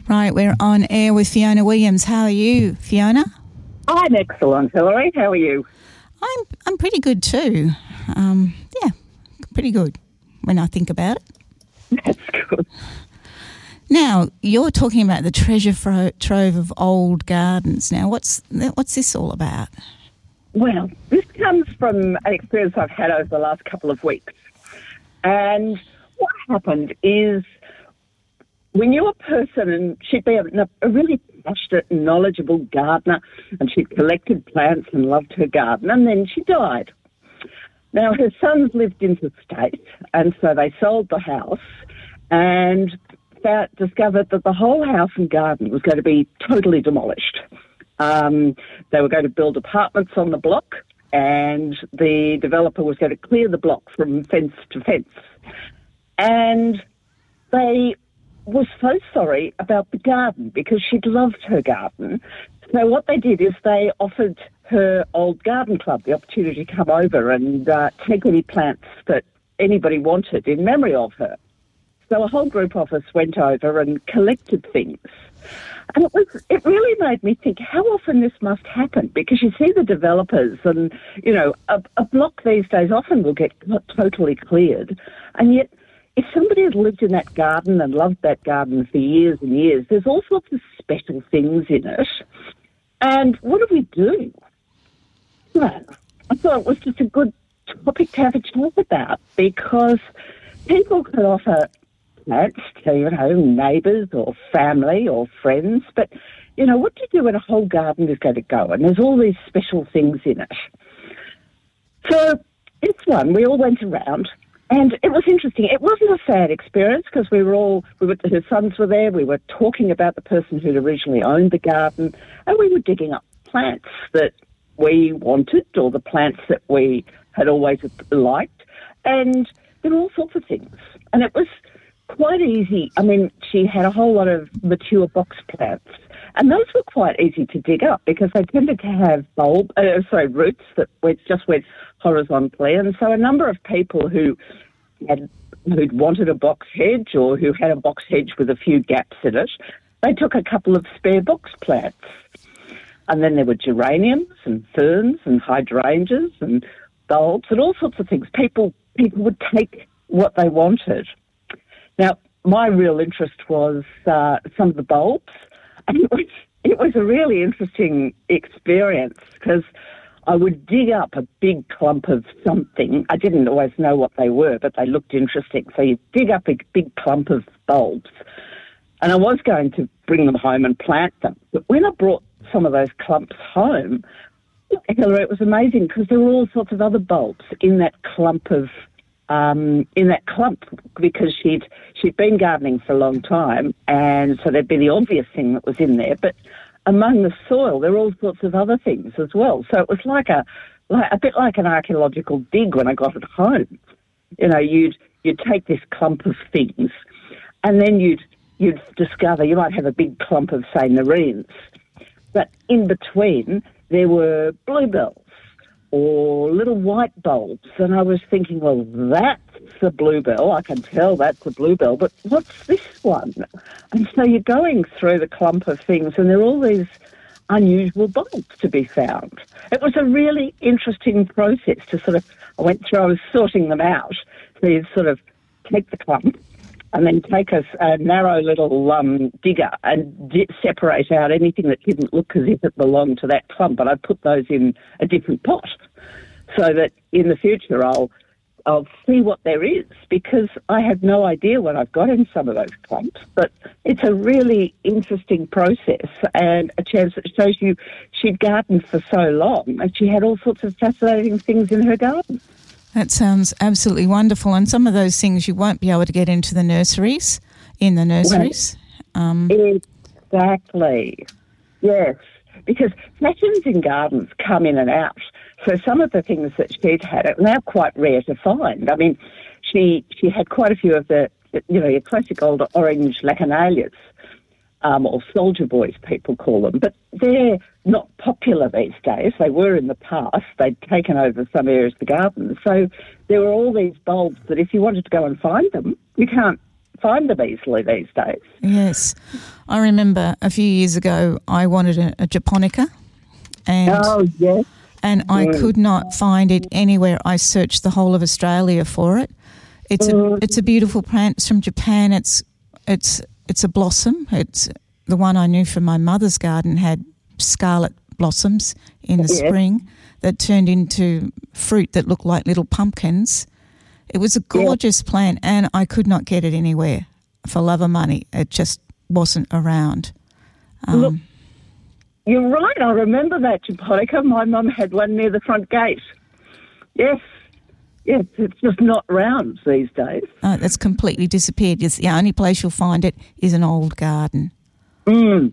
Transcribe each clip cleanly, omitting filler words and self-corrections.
Right, we're on air with Fiona Williams. How are you, Fiona? I'm excellent, Hillary. How are you? I'm pretty good too. Pretty good when I think about it. That's good. Now, you're talking about the treasure trove of old gardens. Now, what's this all about? Well, this comes from an experience I've had over the last couple of weeks. And what happened is we knew a person, and she'd be a really passionate and knowledgeable gardener, and she'd collected plants and loved her garden, and then she died. Now, her sons lived interstate, and so they sold the house and discovered that the whole house and garden was going to be totally demolished. They were going to build apartments on the block, and the developer was going to clear the block from fence to fence. And they were so sorry about the garden because she'd loved her garden. So what they did is they offered her old garden club the opportunity to come over and take any plants that anybody wanted in memory of her. So a whole group of us went over and collected things. And it really made me think how often this must happen, because you see the developers and, you know, a block these days often will get totally cleared. And yet, if somebody had lived in that garden and loved that garden for years and years, there's all sorts of special things in it. And what do we do? Well, I thought it was just a good topic to have a chat about, because people can offer plants to, you know, neighbours or family or friends, but, you know, what do you do when a whole garden is going to go and there's all these special things in it? So this one, we all went around, and it was interesting. It wasn't a sad experience because her sons were there, we were talking about the person who'd originally owned the garden, and we were digging up plants that we wanted or the plants that we had always liked, and there were all sorts of things. And it was quite easy. I mean, she had a whole lot of mature box plants, and those were quite easy to dig up because they tended to have roots that went horizontally. And so a number of people who'd wanted a box hedge or who had a box hedge with a few gaps in it, they took a couple of spare box plants. And then there were geraniums and ferns and hydrangeas and bulbs and all sorts of things. People would take what they wanted. Now, my real interest was some of the bulbs, and it was a really interesting experience because I would dig up a big clump of something. I didn't always know what they were, but they looked interesting. So you dig up a big clump of bulbs, and I was going to bring them home and plant them. But when I brought some of those clumps home, Hillary, it was amazing because there were all sorts of other bulbs in that clump because she'd been gardening for a long time, and so there'd be the obvious thing that was in there. But among the soil, there were all sorts of other things as well. So it was like a bit like an archaeological dig when I got it home. You know, you'd take this clump of things, and then you'd discover you might have a big clump of, say, nerines, but in between there were bluebells or little white bulbs. And I was thinking, well, that's a bluebell. I can tell that's a bluebell, but what's this one? And so you're going through the clump of things, and there are all these unusual bulbs to be found. It was a really interesting process to I was sorting them out. So you'd sort of take the clump and then take a narrow little digger and separate out anything that didn't look as if it belonged to that clump. And I'd put those in a different pot so that in the future I'll see what there is, because I have no idea what I've got in some of those clumps. But it's a really interesting process and a chance that shows you she'd gardened for so long and she had all sorts of fascinating things in her garden. That sounds absolutely wonderful. And some of those things you won't be able to get into the nurseries, Exactly. Yes, because fashions in gardens come in and out. So some of the things that she'd had are now quite rare to find. I mean, she had quite a few of the, your classic old orange lachanalias, or soldier boys, people call them. But they're not popular these days. They were in the past. They'd taken over some areas of the garden. So there were all these bulbs that if you wanted to go and find them, you can't find them easily these days. Yes. I remember a few years ago I wanted a japonica and Oh, yes. and I could not find it anywhere. I searched the whole of Australia for it. It's a beautiful plant. It's from Japan. It's a blossom. It's the one I knew from my mother's garden had scarlet blossoms in the spring that turned into fruit that looked like little pumpkins. It was a gorgeous plant, and I could not get it anywhere for love or money. It just wasn't around. Look, you're right. I remember that japonica. My mum had one near the front gate. Yes, it's just not around these days. It's completely disappeared. It's the only place you'll find it is an old garden. Well,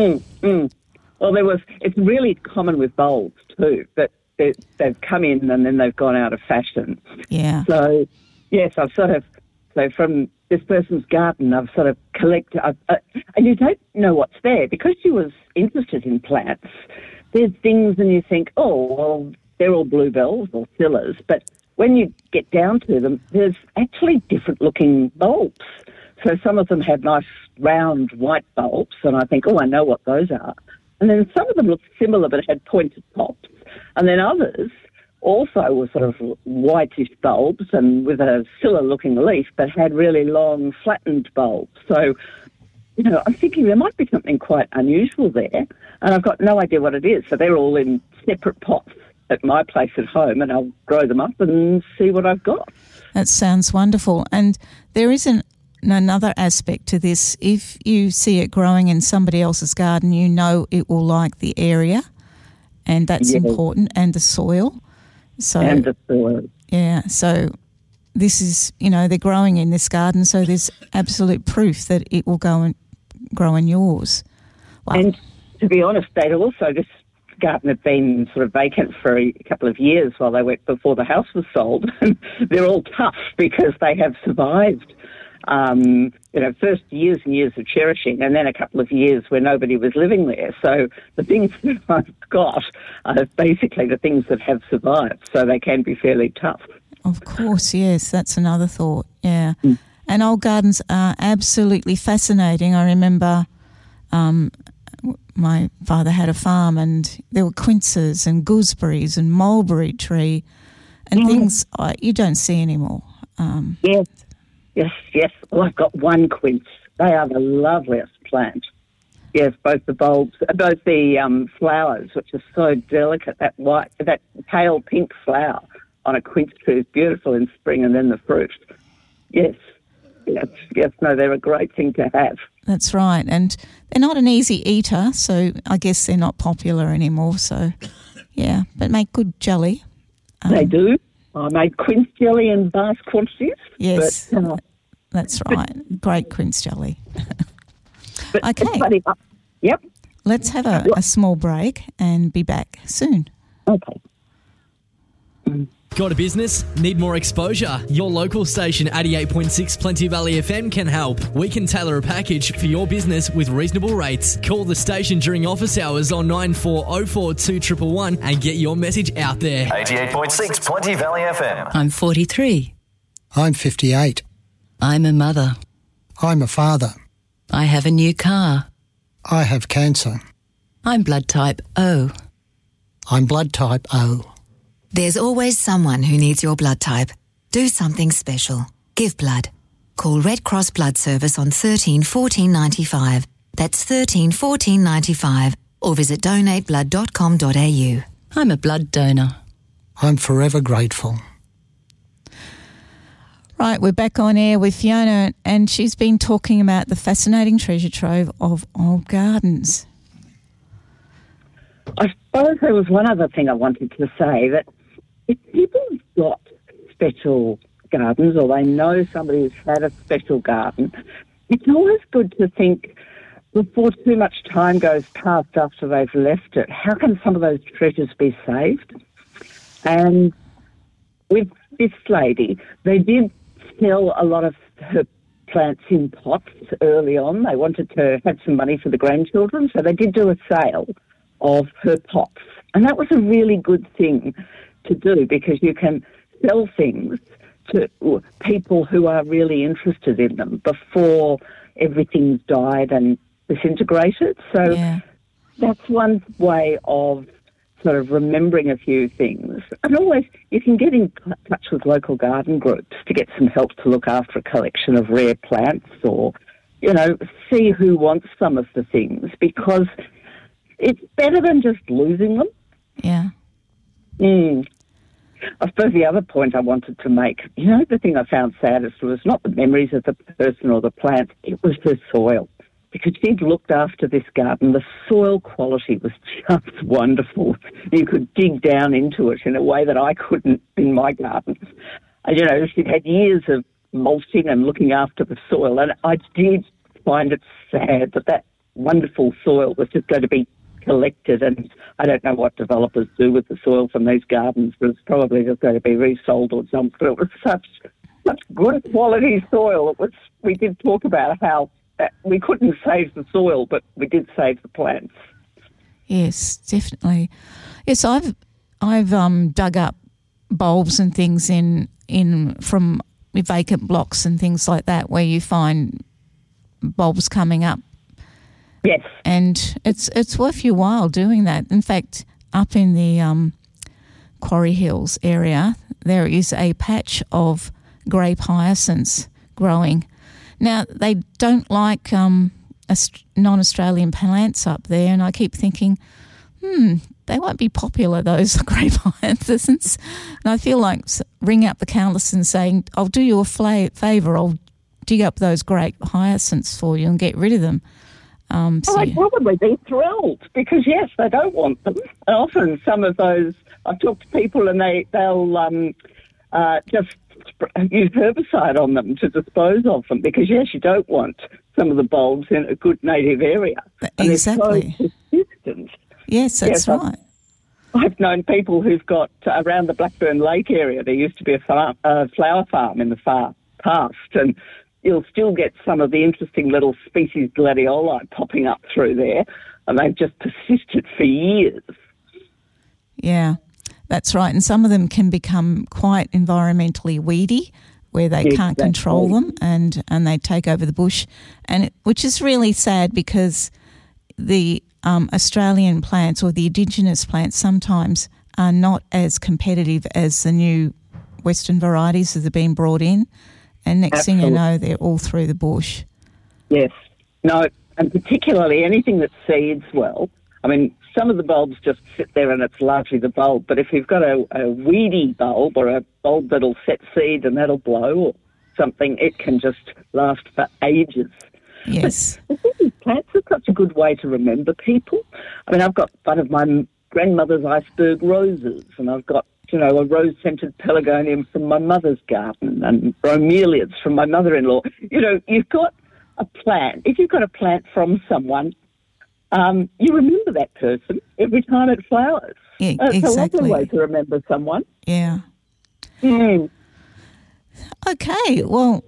it's really common with bulbs too, but they've come in and then they've gone out of fashion. Yeah. So, yes, so from this person's garden, I've sort of collected, and you don't know what's there because she was interested in plants. There's things and you think, oh, well, they're all bluebells or scillas, but when you get down to them, there's actually different looking bulbs. So some of them have nice round white bulbs, and I think, oh, I know what those are. And then some of them looked similar but had pointed tops. And then others also were sort of whitish bulbs and with a scilla-looking leaf but had really long flattened bulbs. So, I'm thinking there might be something quite unusual there, and I've got no idea what it is. So they're all in separate pots at my place at home, and I'll grow them up and see what I've got. That sounds wonderful. And there isn't another aspect to this. If you see it growing in somebody else's garden, you know it will like the area, and that's important, and the soil. And the soil. Yeah, so this is, they're growing in this garden, so there's absolute proof that it will go and grow in yours. Wow. And to be honest, this garden had been sort of vacant for a couple of years while they went before the house was sold. And they're all tough because they have survived, first years and years of cherishing and then a couple of years where nobody was living there. So the things that I've got are basically the things that have survived, so they can be fairly tough. Of course, yes, that's another thought, yeah. And old gardens are absolutely fascinating. I remember my father had a farm and there were quinces and gooseberries and mulberry tree and things you don't see anymore. Yes. Well, I've got one quince. They are the loveliest plant. Yes, both the bulbs, both the flowers, which are so delicate. That pale pink flower on a quince tree is beautiful in spring, and then the fruit. Yes. No, they're a great thing to have. That's right, and they're not an easy eater, so I guess they're not popular anymore. So, yeah, but make good jelly. They do. I made quince jelly in vast quantities. Yes, that's right. Great quince jelly. Okay. Yep. Let's have a small break and be back soon. Okay. Got a business? Need more exposure? Your local station 88.6 Plenty Valley FM can help. We can tailor a package for your business with reasonable rates. Call the station during office hours on 9404 2111 and get your message out there. 88.6 Plenty Valley FM. I'm 43. I'm 58. I'm a mother. I'm a father. I have a new car. I have cancer. I'm blood type O. I'm blood type O. There's always someone who needs your blood type. Do something special. Give blood. Call Red Cross Blood Service on 13 14 95. That's 13 14 95. Or visit donateblood.com.au. I'm a blood donor. I'm forever grateful. Right, we're back on air with Fiona, and she's been talking about the fascinating treasure trove of old gardens. I suppose there was one other thing I wanted to say, that if people have got special gardens or they know somebody who's had a special garden, it's always good to think before too much time goes past after they've left it, how can some of those treasures be saved? And with this lady, they did sell a lot of her plants in pots early on. They wanted to have some money for the grandchildren, so they did do a sale of her pots. And that was a really good thing to do because you can sell things to people who are really interested in them before everything's died and disintegrated. So that's one way of sort of remembering a few things. And always, you can get in touch with local garden groups to get some help to look after a collection of rare plants, or, you know, see who wants some of the things, because it's better than just losing them. Yeah. I suppose the other point I wanted to make, you know, the thing I found saddest was not the memories of the person or the plant, it was the soil. Because she'd looked after this garden, the soil quality was just wonderful. You could dig down into it in a way that I couldn't in my garden. And, you know, she'd had years of mulching and looking after the soil, and I did find it sad that that wonderful soil was just going to be collected, and I don't know what developers do with the soil from these gardens, but it's probably just going to be resold or something. But it was such good quality soil. We did talk about how we couldn't save the soil, but we did save the plants. Yes, definitely. Yes, I've dug up bulbs and things in from vacant blocks and things like that, where you find bulbs coming up. Yes, and it's worth your while doing that. In fact, up in the Quarry Hills area, there is a patch of grape hyacinths growing. Now, they don't like non-Australian plants up there, and I keep thinking, they won't be popular, those grape hyacinths. And I feel like ringing up the countess and saying, I'll do you a favour, I'll dig up those grape hyacinths for you and get rid of them. They'd probably be thrilled, because, yes, they don't want them. And often some of those, I've talked to people and they'll just use herbicide on them to dispose of them, because, yes, you don't want some of the bulbs in a good native area. Exactly. And they're so persistent. Yes, that's right. I've known people who've got around the Blackburn Lake area. There used to be a flower farm in the far past, and you'll still get some of the interesting little species gladioli popping up through there, and they've just persisted for years. Yeah, that's right. And some of them can become quite environmentally weedy, where they can't control them, and they take over the bush, which is really sad, because the Australian plants or the indigenous plants sometimes are not as competitive as the new Western varieties that have been brought in. And next thing you know, they're all through the bush. Yes. No, and particularly anything that seeds well. I mean, some of the bulbs just sit there and it's largely the bulb. But if you've got a weedy bulb, or a bulb that'll set seed and that'll blow or something, it can just last for ages. Yes. But I think these plants are such a good way to remember people. I mean, I've got one of my grandmother's iceberg roses, and I've got, you know, a rose-scented pelargonium from my mother's garden, and bromeliads from my mother-in-law. You know, you've got a plant. If you've got a plant from someone, you remember that person every time it flowers. Yeah, it's exactly. a lovely way to remember someone. Yeah. Mm. Okay, well,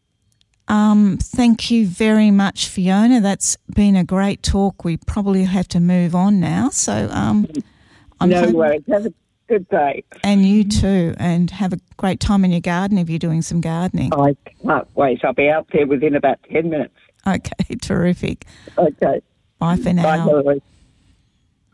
thank you very much, Fiona. That's been a great talk. We probably have to move on now. So, no worries. Have a good day. And you too, and have a great time in your garden if you're doing some gardening. I can't wait. I'll be out there within about 10 minutes. Okay, terrific. Okay. Bye for now. Bye, Hillary.